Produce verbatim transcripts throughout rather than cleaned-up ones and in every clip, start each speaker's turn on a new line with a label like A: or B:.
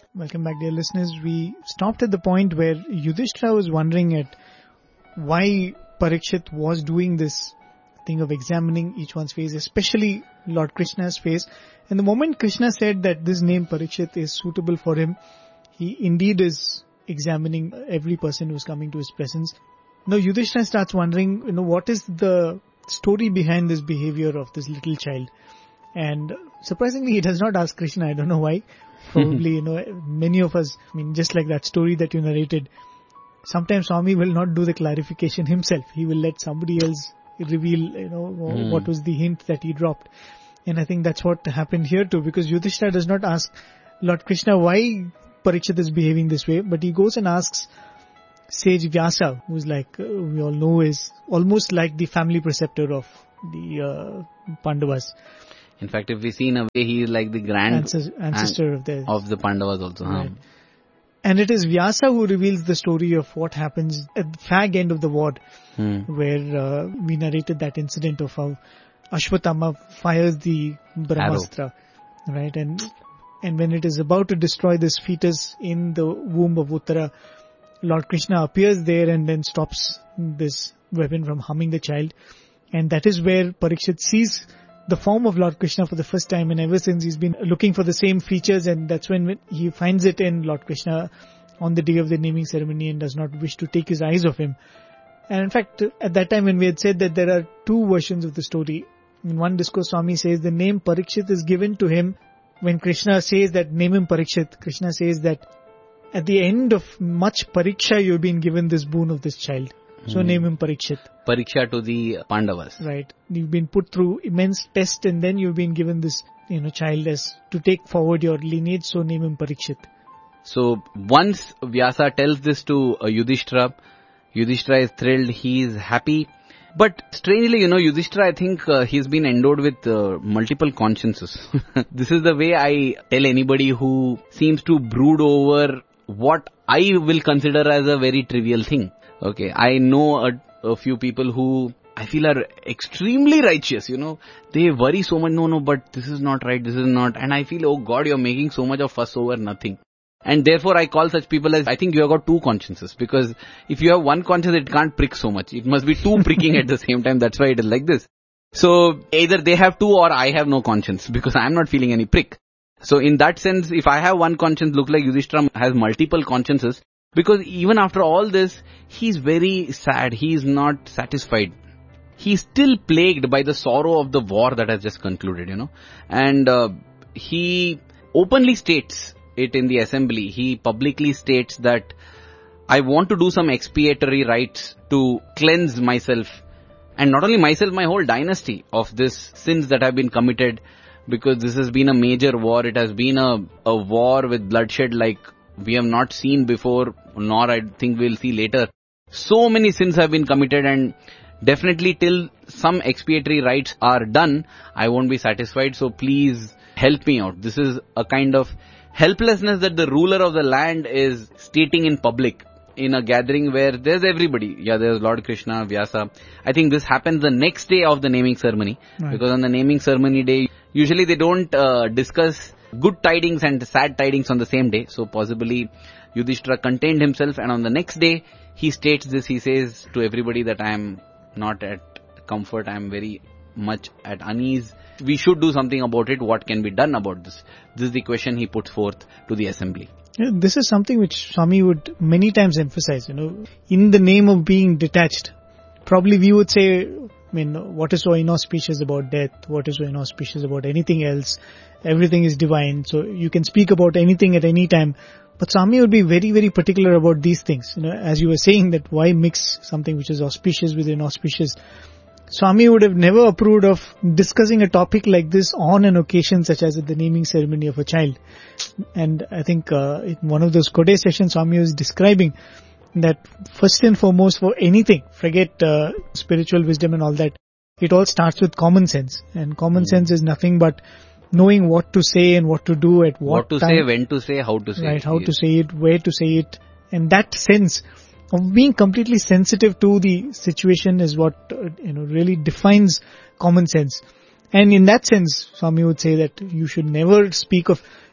A: Welcome back, dear listeners. We stopped at the point where Yudhishthira was wondering at why Parikshit was doing this thing of examining each one's face, especially Lord Krishna's face. And the moment Krishna said that this name Parikshit is suitable for him, he indeed is examining every person who's coming to his presence. Now Yudhishthira starts wondering, you know, what is the story behind this behavior of this little child? And surprisingly, he does not ask Krishna. I don't know why. Probably, you know, many of us, I mean, just like that story that you narrated, sometimes Swami will not do the clarification himself. He will let somebody else reveal, you know, mm. what was the hint that he dropped. And I think that's what happened here too, because Yudhishthira does not ask Lord Krishna why Parikshit is behaving this way, but he goes and asks sage Vyasa, who's like, uh, we all know is almost like the family preceptor of the uh, Pandavas.
B: In fact, if we see in a way, he is like the grand
A: Ancest- ancestor
B: an-
A: of the
B: of the Pandavas also.
A: Right.
B: Huh?
A: And it is Vyasa who reveals the story of what happens at the fag end of the war,
B: Hmm.
A: where uh, we narrated that incident of how Ashwatthama fires the Brahmastra, right? And and when it is about to destroy this fetus in the womb of Uttara, Lord Krishna appears there and then stops this weapon from harming the child. And that is where Parikshit sees the form of Lord Krishna for the first time, and ever since he's been looking for the same features, and that's when he finds it in Lord Krishna on the day of the naming ceremony and does not wish to take his eyes off him. And in fact, at that time when we had said that there are two versions of the story, in one discourse Swami says the name Parikshit is given to him when Krishna says that name him Parikshit. Krishna says that at the end of much pariksha you've been given this boon of this child. So hmm. name him Parikshit.
B: Pariksha to the Pandavas.
A: Right. You've been put through immense test and then you've been given this, you know, child as to take forward your lineage. So name him Parikshit.
B: So once Vyasa tells this to uh, Yudhishthira, Yudhishthira is thrilled, he is happy. But strangely, you know, Yudhishthira, I think uh, he's been endowed with uh, multiple consciences. This is the way I tell anybody who seems to brood over what I will consider as a very trivial thing. Okay, I know a, a few people who I feel are extremely righteous, you know. They worry so much, no, no, but this is not right, this is not. And I feel, oh God, you're making so much of fuss over nothing. And therefore I call such people as, I think you have got two consciences. Because if you have one conscience, it can't prick so much. It must be two pricking at the same time. That's why it is like this. So either they have two or I have no conscience, because I am not feeling any prick. So in that sense, if I have one conscience, look like Yudhishthira has multiple consciences. Because even after all this, he's very sad. He is not satisfied. He's still plagued by the sorrow of the war that has just concluded, you know. And uh, he openly states it in the assembly. He publicly states that I want to do some expiatory rites to cleanse myself. And not only myself, my whole dynasty of this sins that have been committed. Because this has been a major war. It has been a, a war with bloodshed like we have not seen before, nor I think we'll see later. So many sins have been committed, and definitely till some expiatory rites are done, I won't be satisfied. So please help me out. This is a kind of helplessness that the ruler of the land is stating in public in a gathering where there's everybody. Yeah, there's Lord Krishna, Vyasa. I think this happens the next day of the naming ceremony. Right. Because on the naming ceremony day, usually they don't uh, discuss good tidings and sad tidings on the same day. So possibly Yudhishthira contained himself, and on the next day he states this. He says to everybody that I am not at comfort, I am very much at unease. We should do something about it. What can be done about this? This is the question he puts forth to the assembly.
A: Yeah, this is something which Swami would many times emphasize, you know, in the name of being detached. Probably we would say, I mean, what is so inauspicious about death? What is so inauspicious about anything else? Everything is divine, so you can speak about anything at any time. But Swami would be very, very particular about these things. You know, as you were saying, that why mix something which is auspicious with inauspicious? Swami would have never approved of discussing a topic like this on an occasion such as at the naming ceremony of a child. And I think uh, in one of those Kode sessions, Swami was describing that first and foremost for anything, forget uh, spiritual wisdom and all that, it all starts with common sense. And common mm. sense is nothing but knowing what to say and what to do at what,
B: what to
A: time.
B: say, when to say, how to say
A: right,
B: it.
A: how
B: yes.
A: to say it, where to say it. And that sense of being completely sensitive to the situation is what uh, you know really defines common sense. And in that sense, Swami would say that you should never speak of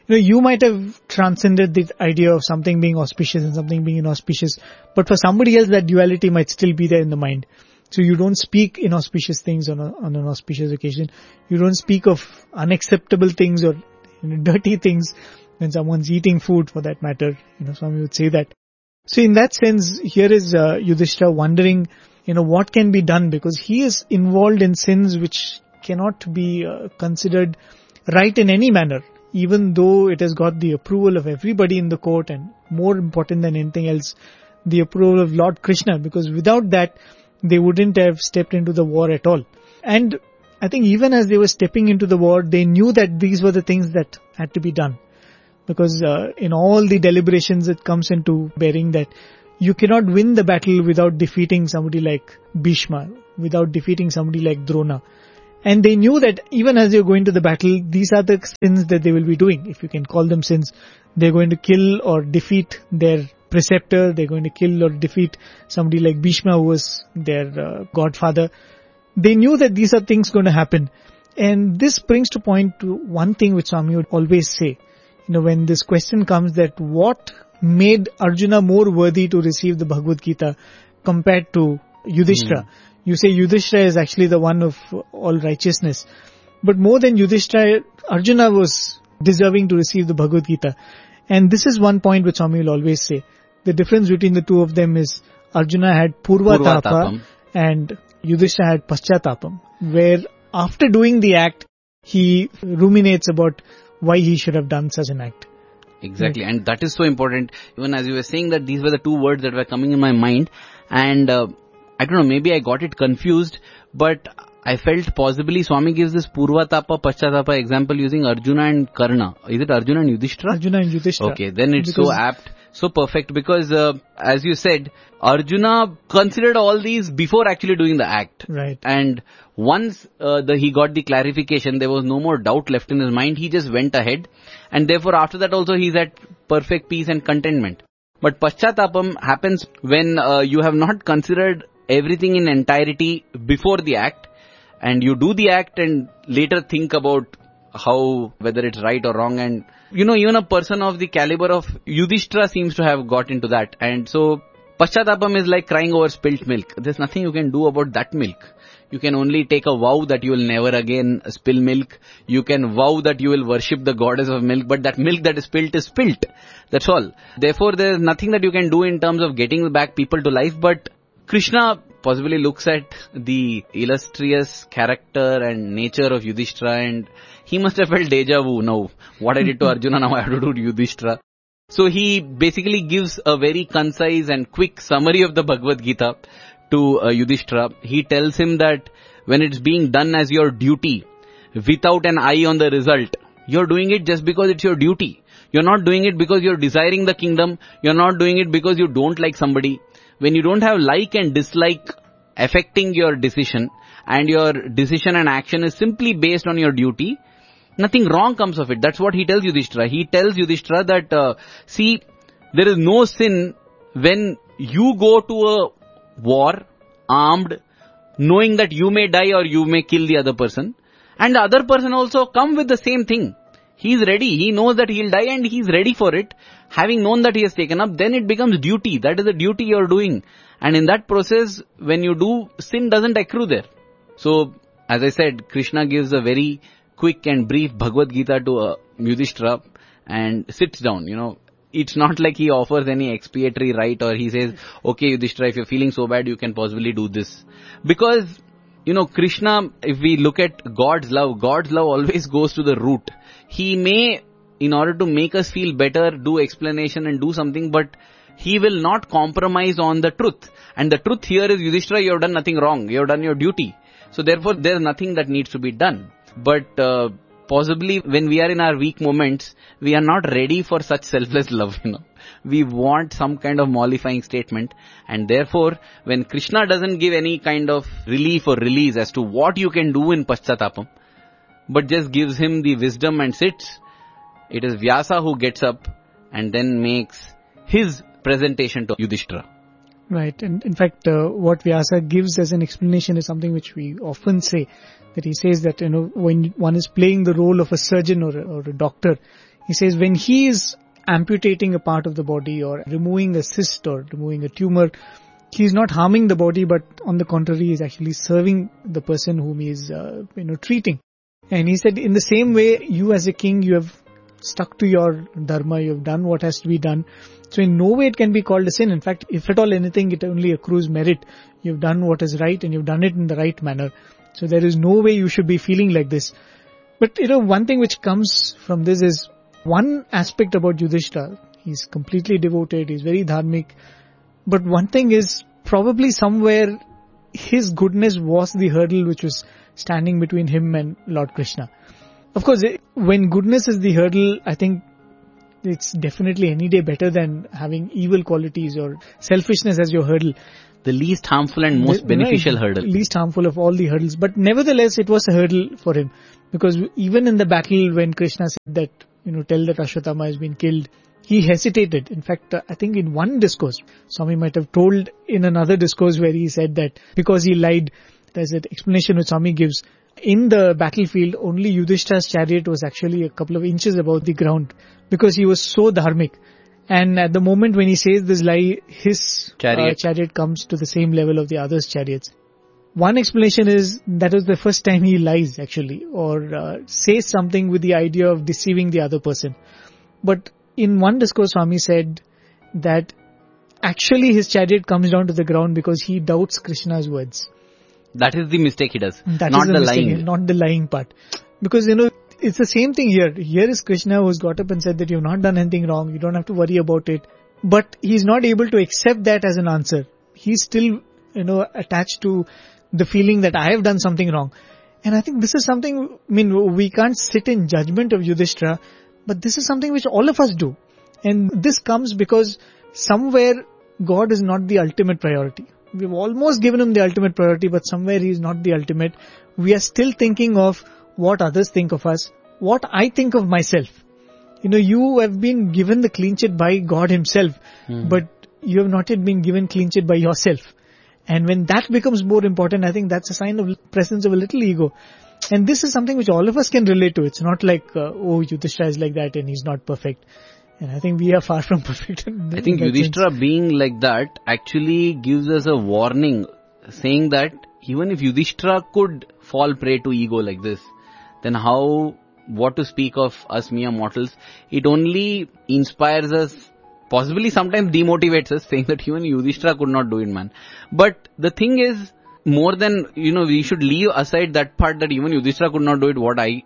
A: You know, you might have transcended the idea of something being auspicious and something being inauspicious, but for somebody else that duality might still be there in the mind. So you don't speak inauspicious things on, a, on an auspicious occasion. You don't speak of unacceptable things or, you know, dirty things when someone's eating food, for that matter. You know, some would say that. So in that sense, here is uh, Yudhishthira wondering, you know, what can be done, because he is involved in sins which cannot be uh, considered right in any manner, even though it has got the approval of everybody in the court, and more important than anything else, the approval of Lord Krishna, because without that, they wouldn't have stepped into the war at all. And I think even as they were stepping into the war, they knew that these were the things that had to be done. Because uh, in all the deliberations it comes into bearing that you cannot win the battle without defeating somebody like Bhishma, without defeating somebody like Drona. And they knew that even as you're going to the battle, these are the sins that they will be doing, if you can call them sins. They're going to kill or defeat their preceptor, they're going to kill or defeat somebody like Bhishma, who was their uh, godfather. They knew that these are things going to happen. And this brings to point to one thing which Swami would always say. You know, when this question comes that what made Arjuna more worthy to receive the Bhagavad Gita compared to Yudhishthira? Mm. You say Yudhishthira is actually the one of all righteousness. But more than Yudhishthira, Arjuna was deserving to receive the Bhagavad Gita. And this is one point which Swami will always say. The difference between the two of them is Arjuna had Purva, Purva Tapa tapam. And Yudhishthira had Paschatapam, where after doing the act, he ruminates about why he should have done such an act.
B: Exactly, right. And that is so important. Even as you were saying that, these were the two words that were coming in my mind, and uh, I don't know, maybe I got it confused, but I felt possibly Swami gives this Purvatapa, Paschatapa example using Arjuna and Karna. Is it Arjuna and Yudhishthira?
A: Arjuna and Yudhishthira.
B: Okay, then it's because so apt, so perfect, because uh, as you said, Arjuna considered all these before actually doing the act.
A: Right.
B: And once uh, the, he got the clarification, there was no more doubt left in his mind, he just went ahead. And therefore after that also he's at perfect peace and contentment. But Paschatapam happens when uh, you have not considered everything in entirety before the act, and you do the act and later think about how, whether it's right or wrong. And you know, even a person of the caliber of Yudhishthira seems to have got into that. And so Paschatapam is like crying over spilt milk. There's nothing you can do about that milk. You can only take a vow that you will never again spill milk. You can vow that you will worship the goddess of milk, but that milk that is spilt is spilt. That's all. Therefore, there is nothing that you can do in terms of getting back people to life. But Krishna possibly looks at the illustrious character and nature of Yudhishthira, and he must have felt deja vu. Now, what I did to Arjuna, now I have to do to Yudhishthira. So he basically gives a very concise and quick summary of the Bhagavad Gita to uh, Yudhishthira. He tells him that when it's being done as your duty, without an eye on the result, you're doing it just because it's your duty. You're not doing it because you're desiring the kingdom. You're not doing it because you don't like somebody. When you don't have like and dislike affecting your decision, and your decision and action is simply based on your duty, nothing wrong comes of it. That's what he tells Yudhishthira. He tells Yudhishthira that, uh, see, there is no sin when you go to a war, armed, knowing that you may die or you may kill the other person, and the other person also come with the same thing. He is ready. He knows that he will die and he is ready for it. Having known that he has taken up, then it becomes duty. That is the duty you are doing. And in that process, when you do, sin doesn't accrue there. So, as I said, Krishna gives a very quick and brief Bhagavad Gita to uh, Yudhishthira and sits down, you know. It's not like he offers any expiatory right, or he says, okay Yudhishthira, if you're feeling so bad, you can possibly do this. Because, you know, Krishna, if we look at God's love, God's love always goes to the root. He may, in order to make us feel better, do explanation and do something, but he will not compromise on the truth. And the truth here is, Yudhishthira, you have done nothing wrong. You have done your duty. So therefore, there is nothing that needs to be done. But uh, possibly when we are in our weak moments, we are not ready for such selfless love, you know. We want some kind of mollifying statement. And therefore, when Krishna doesn't give any kind of relief or release as to what you can do in Paschatapam, but just gives him the wisdom and sits, it is Vyasa who gets up and then makes his presentation to Yudhishthira.
A: Right. And in fact, uh, what Vyasa gives as an explanation is something which we often say. That he says that, you know, when one is playing the role of a surgeon or a, or a doctor, He says when he is amputating a part of the body or removing a cyst or removing a tumor, he is not harming the body, but on the contrary, he is actually serving the person whom he is, uh, you know, treating. And he said, in the same way, you as a king, you have stuck to your dharma, you have done what has to be done. So in no way it can be called a sin. In fact, if at all anything, it only accrues merit. You've done what is right and you've done it in the right manner. So there is no way you should be feeling like this. But, you know, one thing which comes from this is one aspect about Yudhishthira. He's completely devoted, he's very dharmic. But one thing is, probably somewhere his goodness was the hurdle which was standing between him and Lord Krishna. Of course, when goodness is the hurdle, I think it's definitely any day better than having evil qualities or selfishness as your hurdle.
B: The least harmful and most
A: the,
B: beneficial
A: right,
B: hurdle.
A: Least harmful of all the hurdles. But nevertheless, it was a hurdle for him. Because even in the battle when Krishna said that, you know, tell that Ashwatthama has been killed, he hesitated. In fact, uh, I think in one discourse, Swami might have told in another discourse where he said that because he lied, there's an explanation which Swami gives. In the battlefield, only Yudhishthira's chariot was actually a couple of inches above the ground because he was so dharmic. And at the moment when he says this lie, his chariot. Uh, chariot comes to the same level of the others' chariots. One explanation is that was the first time he lies actually, or uh, says something with the idea of deceiving the other person. But in one discourse, Swami said that actually his chariot comes down to the ground because he doubts Krishna's words.
B: That is the mistake he does,
A: that
B: not
A: is the,
B: the
A: mistake,
B: lying.
A: Not the lying part. Because, you know, it's the same thing here. Here is Krishna who's got up and said that you've not done anything wrong, you don't have to worry about it. But he's not able to accept that as an answer. He's still, you know, attached to the feeling that I have done something wrong. And I think this is something, I mean, we can't sit in judgment of Yudhishthira, but this is something which all of us do. And this comes because somewhere God is not the ultimate priority. We've almost given him the ultimate priority, but somewhere he is not the ultimate. We are still thinking of what others think of us, what I think of myself. You know, you have been given the clean sheet by God himself, mm. but you have not yet been given clean sheet by yourself. And when that becomes more important, I think that's a sign of presence of a little ego. And this is something which all of us can relate to. It's not like, uh, oh, Yudhishthira is like that and he's not perfect. And I think we are far from perfect.
B: I think Yudhishthira sense. Being like that actually gives us a warning, saying that even if Yudhishthira could fall prey to ego like this, then how, what to speak of us mere mortals? It only inspires us, possibly sometimes demotivates us, saying that even Yudhishthira could not do it, man. But the thing is, more than, you know, we should leave aside that part that even Yudhishthira could not do it, what I,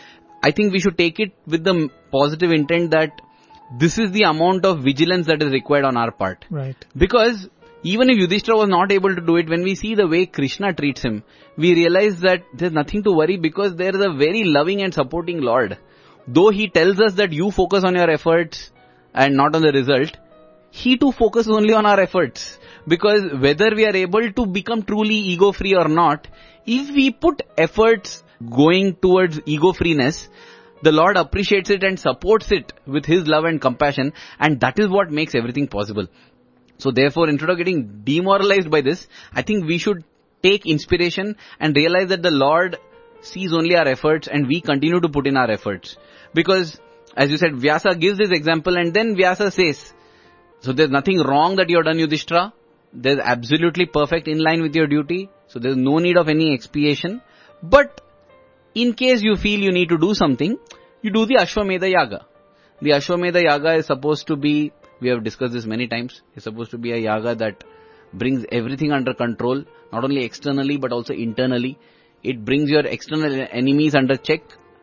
B: I think we should take it with the positive intent that this is the amount of vigilance that is required on our part.
A: Right.
B: Because even if Yudhishthira was not able to do it, when we see the way Krishna treats him, we realize that there's nothing to worry because there is a very loving and supporting Lord. Though he tells us that you focus on your efforts and not on the result, he too focuses only on our efforts. Because whether we are able to become truly ego-free or not, if we put efforts going towards ego-freeness, the Lord appreciates it and supports it with his love and compassion, and that is what makes everything possible. So therefore, instead of getting demoralized by this, I think we should take inspiration and realize that the Lord sees only our efforts and we continue to put in our efforts. Because, as you said, Vyasa gives this example and then Vyasa says, so there's nothing wrong that you have done, Yudhishthira. There's absolutely perfect in line with your duty. So there's no need of any expiation. But in case you feel you need to do something, you do the Ashwamedha Yaga. The Ashwamedha Yaga is supposed to be, we have discussed this many times, it's supposed to be a yaga that brings everything under control, not only externally but also internally. It brings your external enemies under check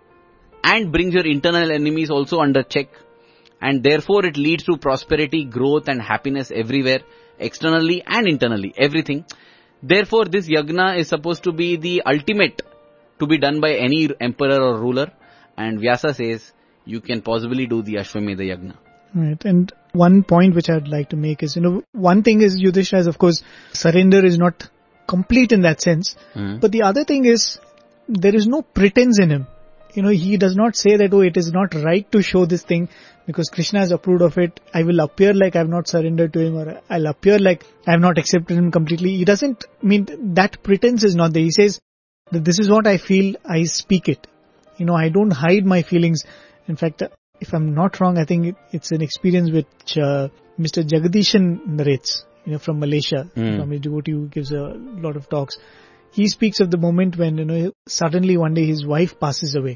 B: and brings your internal enemies also under check. And therefore it leads to prosperity, growth and happiness everywhere, externally and internally, everything. Therefore this yagna is supposed to be the ultimate to be done by any emperor or ruler. And Vyasa says, you can possibly do the Ashwamedha Yagna.
A: Right. And one point which I'd like to make is, you know, one thing is Yudhishthira is, of course, surrender is not complete in that sense. Mm-hmm. But the other thing is, there is no pretense in him. You know, he does not say that, oh, it is not right to show this thing because Krishna has approved of it. I will appear like I have not surrendered to him, or I'll appear like I have not accepted him completely. He doesn't mean that pretense is not there. He says that this is what I feel, I speak it. You know, I don't hide my feelings. In fact, if I'm not wrong, I think it, it's an experience which uh, Mister Jagadishan narrates, you know, from Malaysia.
B: Mm.
A: From his devotee who gives a lot of talks. He speaks of the moment when, you know, suddenly one day his wife passes away,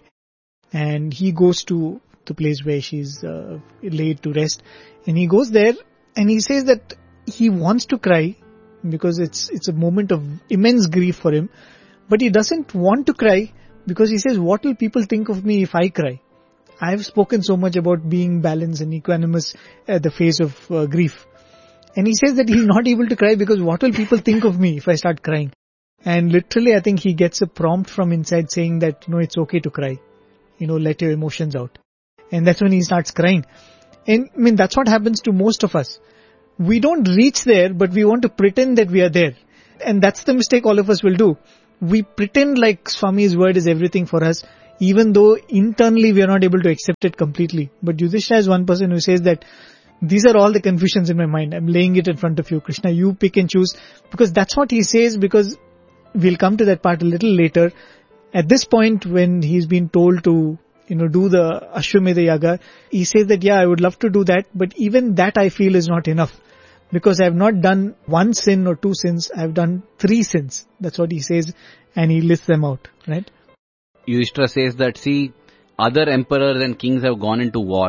A: and he goes to the place where she's uh, laid to rest, and he goes there, and he says that he wants to cry because it's it's a moment of immense grief for him, but he doesn't want to cry because he says, what will people think of me if I cry? I have spoken so much about being balanced and equanimous at the face of uh, grief. And he says that he's not able to cry because what will people think of me if I start crying? And literally, I think he gets a prompt from inside saying that, you know, it's okay to cry. You know, let your emotions out. And that's when he starts crying. And I mean, that's what happens to most of us. We don't reach there, but we want to pretend that we are there. And that's the mistake all of us will do. We pretend like Swami's word is everything for us, even though internally we are not able to accept it completely. But Yudhishthira is one person who says that these are all the confusions in my mind. I'm laying it in front of you. Krishna, you pick and choose. Because that's what he says, because we'll come to that part a little later. At this point, when he's been told to, you know, do the Ashwamedha Yaga, he says that, yeah, I would love to do that, but even that I feel is not enough. Because I have not done one sin or two sins, I have done three sins. That's what he says, and he lists them out, right?
B: Yudhishthira says that, see, other emperors and kings have gone into war,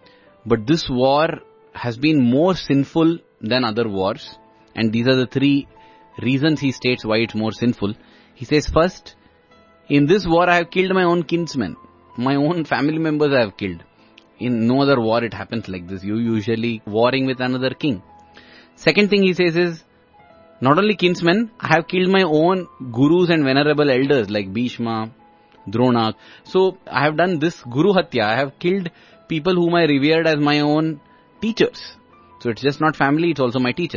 B: but this war has been more sinful than other wars, and these are the three reasons he states why it's more sinful. He says, first, in this war I have killed my own kinsmen, my own family members I have killed. In no other war it happens like this. You usually warring with another king. Second thing he says is, not only kinsmen, I have killed my own gurus and venerable elders like Bhishma, Drona. So I have done this Guru Hatya. I have killed people whom I revered as my own teachers. So it's just not family, it's also my teacher.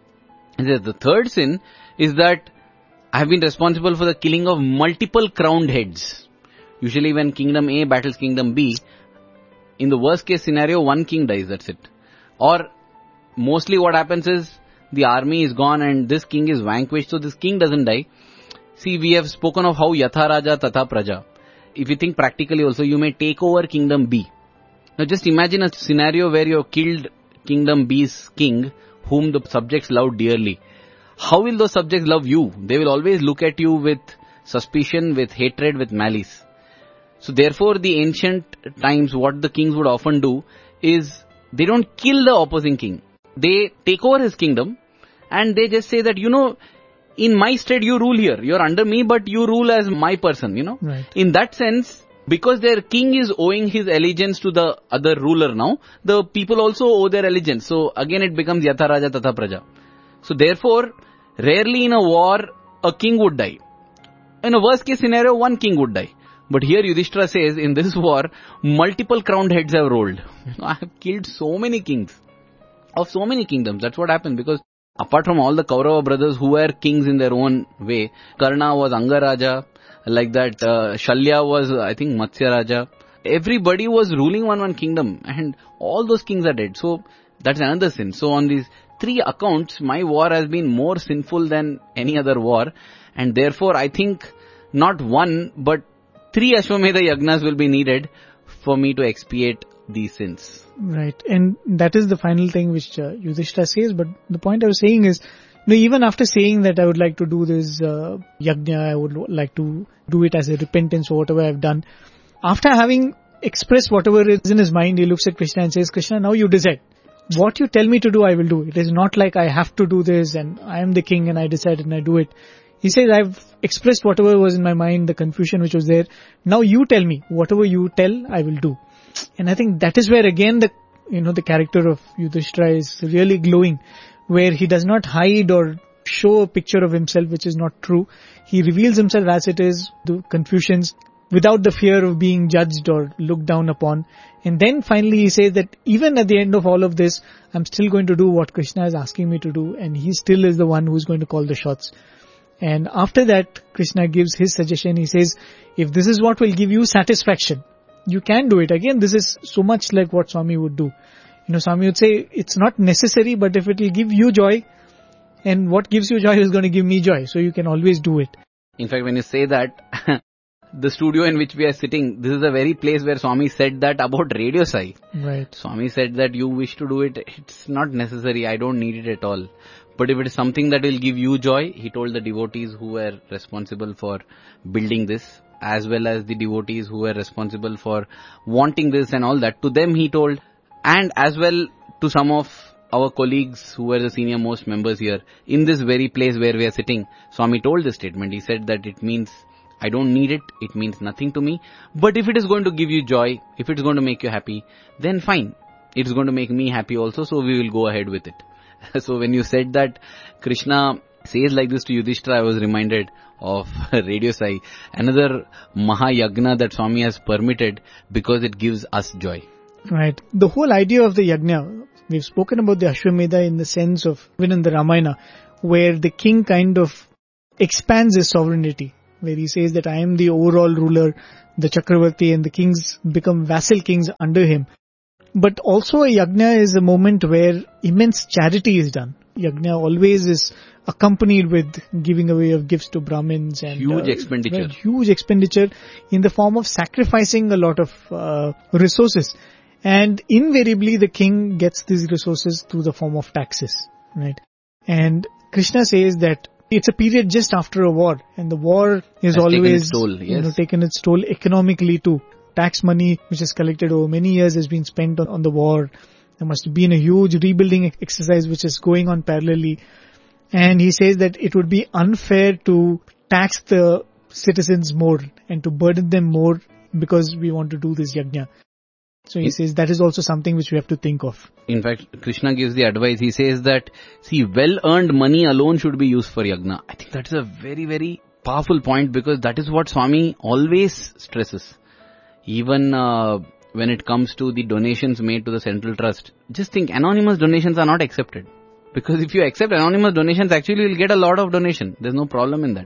B: And the third sin is that I have been responsible for the killing of multiple crowned heads. Usually when Kingdom A battles Kingdom B, in the worst case scenario, one king dies, that's it. Or mostly what happens is, the army is gone and this king is vanquished, so this king doesn't die. See, we have spoken of how Yatha Raja Tatha Praja. If you think practically also, you may take over Kingdom B. Now just imagine a scenario where you have killed Kingdom B's king, whom the subjects love dearly. How will those subjects love you? They will always look at you with suspicion, with hatred, with malice. So therefore, the ancient times, what the kings would often do is, they don't kill the opposing king. They take over his kingdom and they just say that, you know, in my stead you rule here. You're under me, but you rule as my person, you know.
A: Right.
B: In that sense, because their king is owing his allegiance to the other ruler now, the people also owe their allegiance. So again it becomes Yatha Raja Tatha Praja. So therefore, rarely in a war, a king would die. In a worst case scenario, one king would die. But here Yudhishthira says, in this war, multiple crowned heads have rolled. I have killed so many kings of so many kingdoms. That's what happened, because apart from all the Kaurava brothers who were kings in their own way, Karna was Angaraja, like that, uh, Shalya was, I think, Matsya Raja. Everybody was ruling one one kingdom, and all those kings are dead. So that's another sin. So on these three accounts, my war has been more sinful than any other war, and therefore I think not one, but three Ashwamedha Yagnas will be needed for me to expiate these sins.
A: Right, and that is the final thing which uh, Yudhishthira says, but the point I was saying is, you know, even after saying that I would like to do this uh, yajna, I would like to do it as a repentance for whatever I've done, after having expressed whatever is in his mind, he looks at Krishna and says, Krishna, now you decide. What you tell me to do, I will do. It is not like I have to do this and I am the king and I decide and I do it. He says, I've expressed whatever was in my mind, the confusion which was there. Now you tell me, whatever you tell, I will do. And I think that is where again the, you know, the character of Yudhishthira is really glowing, where he does not hide or show a picture of himself which is not true. He reveals himself as it is, the confusions, without the fear of being judged or looked down upon. And then finally he says that even at the end of all of this, I'm still going to do what Krishna is asking me to do, and he still is the one who is going to call the shots. And after that, Krishna gives his suggestion. He says, if this is what will give you satisfaction, you can do it. Again, this is so much like what Swami would do. You know, Swami would say, it's not necessary, but if it will give you joy, and what gives you joy is going to give me joy. So you can always do it.
B: In fact, when you say that, the studio in which we are sitting, this is the very place where Swami said that about Radio Sai.
A: Right.
B: Swami said that you wish to do it, it's not necessary, I don't need it at all. But if it is something that will give you joy, he told the devotees who were responsible for building this, as well as the devotees who were responsible for wanting this and all that, to them he told, and as well to some of our colleagues who were the senior most members here, in this very place where we are sitting, Swami told this statement. He said that it means, I don't need it, it means nothing to me, but if it is going to give you joy, if it's going to make you happy, then fine. It's going to make me happy also, so we will go ahead with it. So when you said that Krishna says like this to Yudhishthira, I was reminded of Radio Sai, another Mahayagna that Swami has permitted because it gives us joy.
A: Right. The whole idea of the yajna, we've spoken about the Ashwamedha in the sense of, even in the Ramayana, where the king kind of expands his sovereignty, where he says that I am the overall ruler, the Chakravarti, and the kings become vassal kings under him. But also a yajna is a moment where immense charity is done. Yajna always is accompanied with giving away of gifts to Brahmins and
B: huge
A: uh,
B: expenditure.
A: Right, huge expenditure in the form of sacrificing a lot of uh, resources. And invariably the king gets these resources through the form of taxes. Right. And Krishna says that it's a period just after a war, and the war is
B: Has
A: always
B: taken its toll, yes.
A: you know, taken its toll economically too. Tax money which is collected over many years has been spent on, on the war. There must have been a huge rebuilding exercise which is going on parallelly. And he says that it would be unfair to tax the citizens more and to burden them more because we want to do this yajna. So he it, says that is also something which we have to think of.
B: In fact, Krishna gives the advice. He says that, see, well-earned money alone should be used for yajna. I think that is a very, very powerful point, because that is what Swami always stresses. Even uh, when it comes to the donations made to the Central Trust, just think, anonymous donations are not accepted. Because if you accept anonymous donations, actually you will get a lot of donation. There's no problem in that.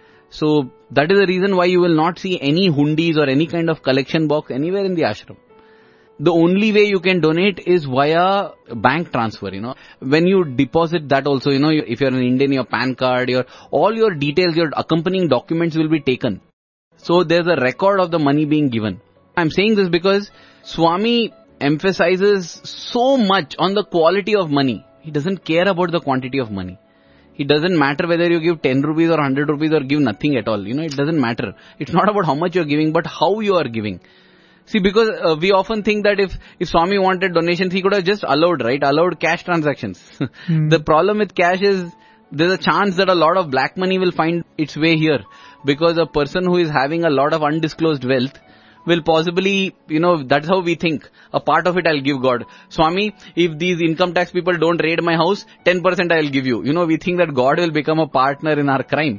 B: So that is the reason why you will not see any hundis or any kind of collection box anywhere in the ashram. The only way you can donate is via bank transfer, you know. When you deposit that also, you know, if you're an Indian, your PAN card, your all your details, your accompanying documents will be taken. So there's a record of the money being given. I'm saying this because Swami emphasizes so much on the quality of money. He doesn't care about the quantity of money. It doesn't matter whether you give ten rupees or one hundred rupees or give nothing at all. You know, it doesn't matter. It's not about how much you're giving, but how you are giving. See, because uh, we often think that if, if Swami wanted donations, he could have just allowed, right? Allowed cash transactions. Hmm. The problem with cash is there's a chance that a lot of black money will find its way here. Because a person who is having a lot of undisclosed wealth will possibly, you know, that's how we think. A part of it I'll give God. Swami, if these income tax people don't raid my house, ten percent I'll give you. You know, we think that God will become a partner in our crime.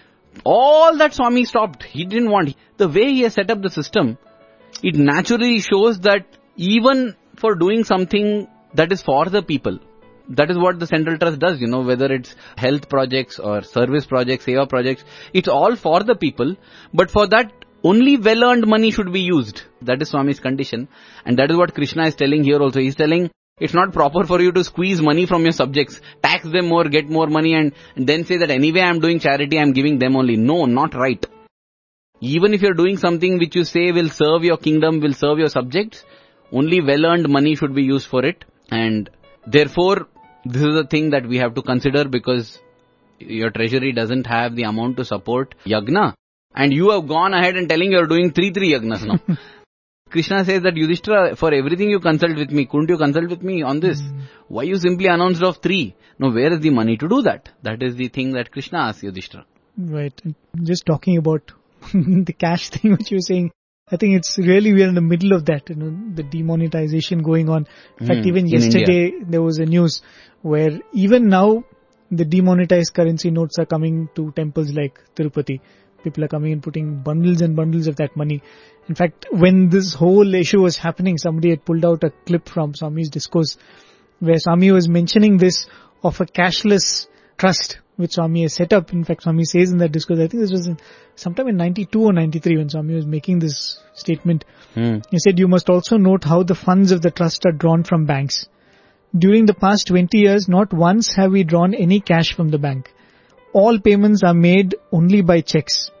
B: All that Swami stopped. He didn't want. The way he has set up the system, it naturally shows that even for doing something that is for the people, that is what the Central Trust does, you know, whether it's health projects or service projects, seva projects, it's all for the people, but for that, only well-earned money should be used. That is Swami's condition, and that is what Krishna is telling here also. He's telling, it's not proper for you to squeeze money from your subjects, tax them more, get more money, and, and then say that anyway I'm doing charity, I'm giving them only. No, not right. Even if you're doing something which you say will serve your kingdom, will serve your subjects, only well-earned money should be used for it. And therefore, this is a thing that we have to consider, because your treasury doesn't have the amount to support yagna. And you have gone ahead and telling you're doing three, three yagnas now. Krishna says that, Yudhishthira, for everything you consult with me, couldn't you consult with me on this? Mm. Why you simply announced of three? No, where is the money to do that? That is the thing that Krishna asks Yudhishthira.
A: Right. Just talking about the cash thing which you were saying, I think it's really, we are in the middle of that, you know, the demonetization going on. In mm, fact, even yesterday India, there was a news where even now the demonetized currency notes are coming to temples like Tirupati. People are coming and putting bundles and bundles of that money. In fact, when this whole issue was happening, somebody had pulled out a clip from Swami's discourse where Swami was mentioning this of a cashless trust which Swami has set up. In fact, Swami says in that discourse, I think this was in, sometime in ninety-two or ninety-three when Swami was making this statement. Hmm. He said, you must also note how the funds of the trust are drawn from banks. During the past twenty years, not once have we drawn any cash from the bank. All payments are made only by checks.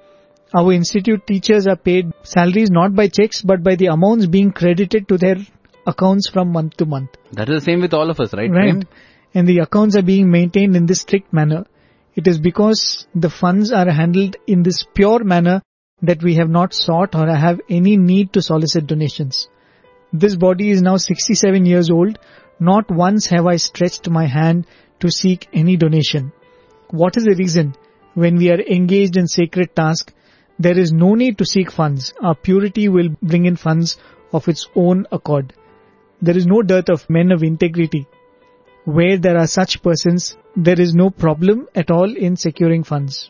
A: Our institute teachers are paid salaries not by checks but by the amounts being credited to their accounts from month to month.
B: That is the same with all of us, right?
A: Right.
B: Prem?
A: And the accounts are being maintained in this strict manner. It is because the funds are handled in this pure manner that we have not sought or have any need to solicit donations. This body is now sixty-seven years old. Not once have I stretched my hand to seek any donation. What is the reason? When we are engaged in sacred task, there is no need to seek funds. Our purity will bring in funds of its own accord. There is no dearth of men of integrity. Where there are such persons, there is no problem at all in securing funds.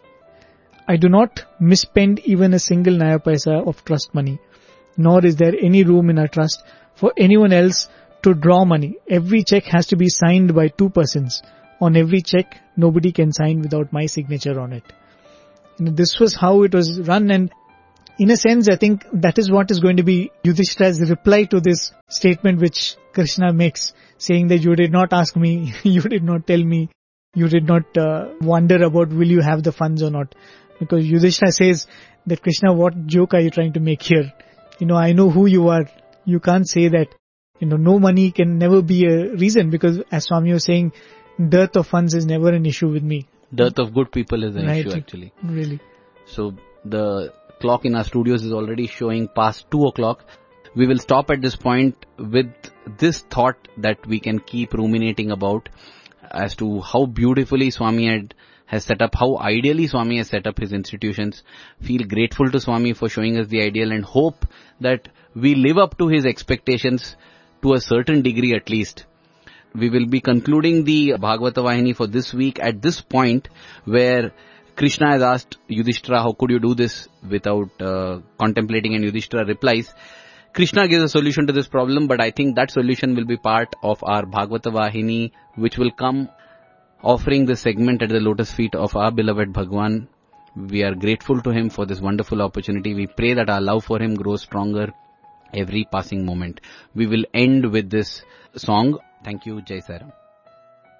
A: I do not misspend even a single naya paisa of trust money, nor is there any room in our trust for anyone else to draw money. Every check has to be signed by two persons. On every check, nobody can sign without my signature on it. And this was how it was run, and in a sense, I think that is what is going to be Yudhishthira's reply to this statement which Krishna makes, saying that you did not ask me, you did not tell me, you did not uh, wonder about will you have the funds or not. Because Yudhishthira says that, Krishna, what joke are you trying to make here? You know, I know who you are. You can't say that. You know, no money can never be a reason, because as Swami was saying, dearth of funds is never an issue with me.
B: Dearth of good people is an
A: right,
B: issue actually.
A: Really.
B: So the clock in our studios is already showing past two o'clock. We will stop at this point with this thought that we can keep ruminating about as to how beautifully Swami had, has set up, how ideally Swami has set up his institutions. Feel grateful to Swami for showing us the ideal and hope that we live up to his expectations to a certain degree at least. We will be concluding the Bhagavata Vahini for this week at this point where Krishna has asked Yudhishthira, how could you do this without uh, contemplating, and Yudhishthira replies. Krishna gives a solution to this problem, but I think that solution will be part of our Bhagavata Vahini, which will come offering this segment at the lotus feet of our beloved Bhagwan. We are grateful to him for this wonderful opportunity. We pray that our love for him grows stronger every passing moment. We will end with this song. Thank you. Jai Sai Ram.